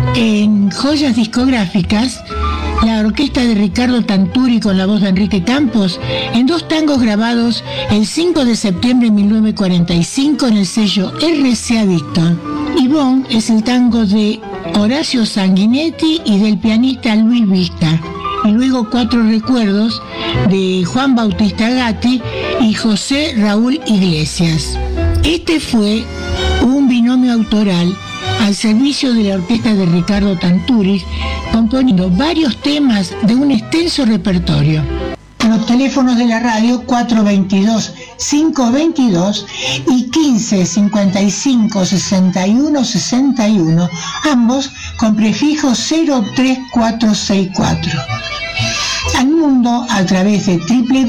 En joyas discográficas, la orquesta de Ricardo Tanturi con la voz de Enrique Campos, en 2 tangos grabados el 5 de septiembre de 1945 en el sello RCA Victor. Yvonne es el tango de Horacio Sanguinetti y del pianista Luis Vista. Y luego 4 recuerdos de Juan Bautista Gatti y José Raúl Iglesias. Este fue un binomio autoral al servicio de la orquesta de Ricardo Tanturi, componiendo varios temas de un extenso repertorio. Los teléfonos de la radio 422-522 y 1555-6161, ambos con prefijo 03464. Al mundo a través de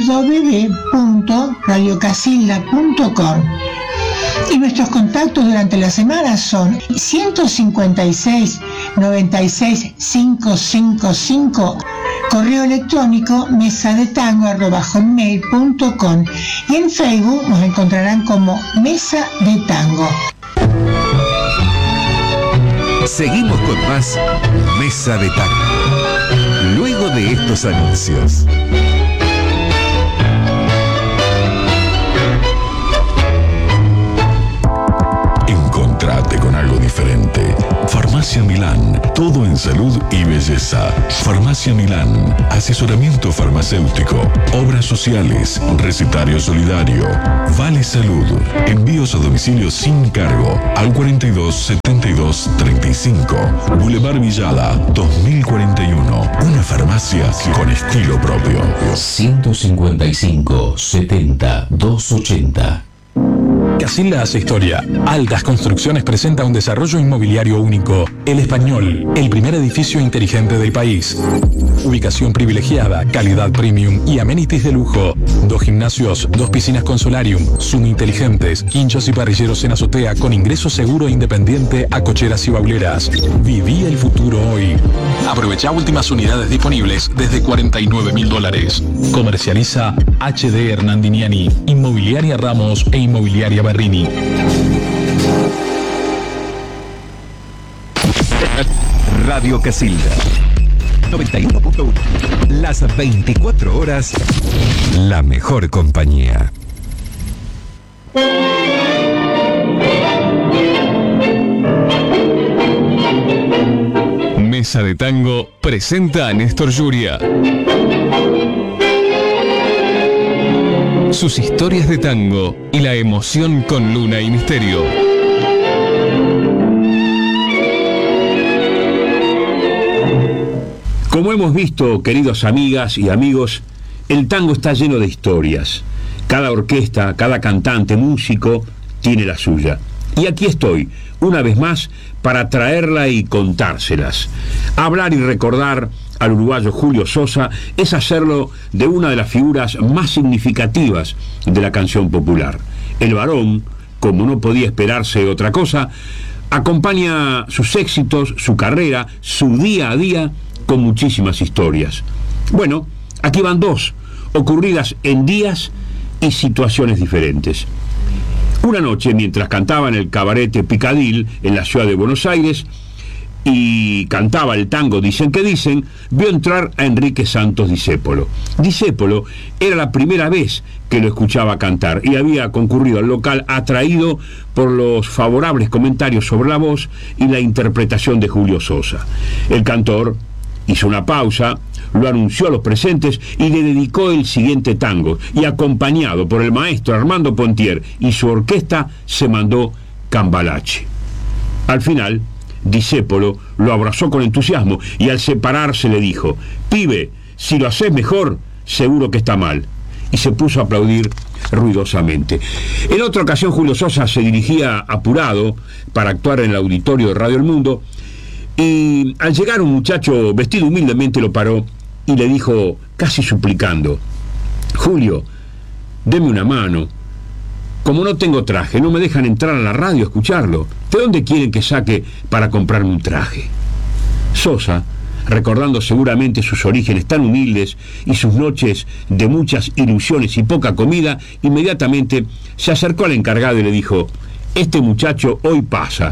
www.radiocasilda.com. Y nuestros contactos durante la semana son 156 96 555, correo electrónico mesadetango@hotmail.com, y en Facebook nos encontrarán como Mesa de Tango. Seguimos con más Mesa de Tango luego de estos anuncios. Encontrate con algo diferente. Farmacia Milán, todo en salud y belleza. Farmacia Milán, asesoramiento farmacéutico, obras sociales, recetario solidario, Vale Salud, envíos a domicilio sin cargo al 42 72 35, Boulevard Villada 2041. Una farmacia con estilo propio. 155 70 280. Casilda hace historia. Altas Construcciones presenta un desarrollo inmobiliario único. El Español, el primer edificio inteligente del país. Ubicación privilegiada, calidad premium y amenities de lujo. 2 gimnasios, 2 piscinas con solarium, Zoom inteligentes, quinchos y parrilleros en azotea con ingreso seguro e independiente a cocheras y bauleras. Viví el futuro hoy. Aprovecha últimas unidades disponibles desde $49.000. Comercializa HD Hernandiniani, Inmobiliaria Ramos e Inmobiliaria Berrini. Radio Casilda 91.1. Las 24 horas, la mejor compañía. Mesa de Tango presenta a Néstor Yuria. Sus historias de tango y la emoción con Luna y Misterio. Como hemos visto, queridos amigas y amigos, el tango está lleno de historias. Cada orquesta, cada cantante, músico, tiene la suya. Y aquí estoy, una vez más, para traerla y contárselas. Hablar y recordar al uruguayo Julio Sosa es hacerlo de una de las figuras más significativas de la canción popular. El varón, como no podía esperarse otra cosa, acompaña sus éxitos, su carrera, su día a día, con muchísimas historias. Bueno, aquí van 2, ocurridas en días y situaciones diferentes. Una noche, mientras cantaba en el cabaret Picadil, en la ciudad de Buenos Aires, y cantaba el tango Dicen que Dicen, vio entrar a Enrique Santos Discépolo. Discépolo era la primera vez que lo escuchaba cantar y había concurrido al local atraído por los favorables comentarios sobre la voz y la interpretación de Julio Sosa. El cantor hizo una pausa, lo anunció a los presentes y le dedicó el siguiente tango, y acompañado por el maestro Armando Pontier y su orquesta se mandó Cambalache. Al final, Discépolo lo abrazó con entusiasmo y al separarse le dijo: «Pibe, si lo haces mejor, seguro que está mal», y se puso a aplaudir ruidosamente. En otra ocasión, Julio Sosa se dirigía apurado para actuar en el auditorio de Radio El Mundo, y al llegar un muchacho vestido humildemente lo paró y le dijo, casi suplicando: «Julio, deme una mano. Como no tengo traje, no me dejan entrar a la radio a escucharlo. ¿De dónde quieren que saque para comprarme un traje?». Sosa, recordando seguramente sus orígenes tan humildes y sus noches de muchas ilusiones y poca comida, inmediatamente se acercó al encargado y le dijo: «Este muchacho hoy pasa,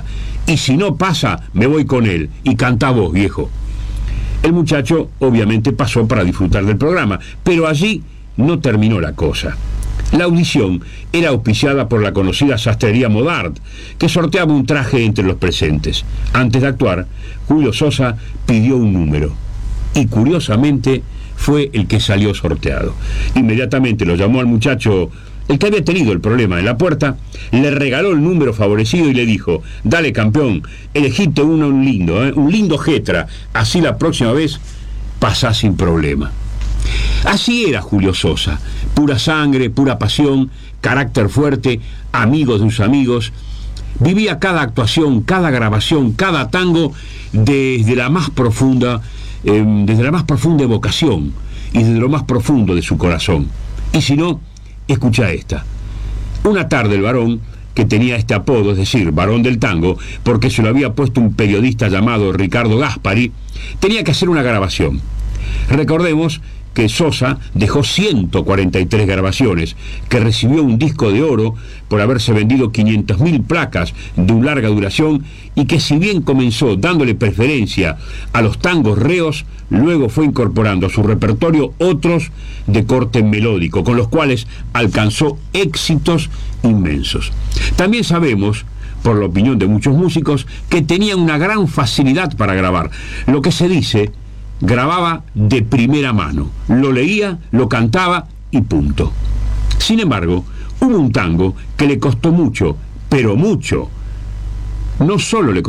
y si no pasa, me voy con él, y cantá vos, viejo. El muchacho obviamente pasó para disfrutar del programa, pero allí no terminó la cosa. La audición era auspiciada por la conocida sastrería Modart, que sorteaba un traje entre los presentes. Antes de actuar, Julio Sosa pidió un número, y curiosamente fue el que salió sorteado. Inmediatamente lo llamó al muchacho, el que había tenido el problema en la puerta, le regaló el número favorecido y le dijo: dale, campeón, elegiste un lindo jetra, así la próxima vez pasás sin problema. Así era Julio Sosa, pura sangre, pura pasión, carácter fuerte, amigo de sus amigos. Vivía cada actuación, cada grabación, cada tango desde la más profunda evocación y desde lo más profundo de su corazón. Y si no, escucha esta. Una tarde el varón, que tenía este apodo, es decir, varón del tango, porque se lo había puesto un periodista llamado Ricardo Gaspari, tenía que hacer una grabación. Recordemos que Sosa dejó 143 grabaciones, que recibió un disco de oro por haberse vendido 500.000 placas de una larga duración, y que si bien comenzó dándole preferencia a los tangos reos, luego fue incorporando a su repertorio otros de corte melódico, con los cuales alcanzó éxitos inmensos. También sabemos, por la opinión de muchos músicos, que tenía una gran facilidad para grabar. Lo que se dice, grababa de primera mano, lo leía, lo cantaba y punto. Sin embargo, hubo un tango que le costó mucho, pero mucho. No solo le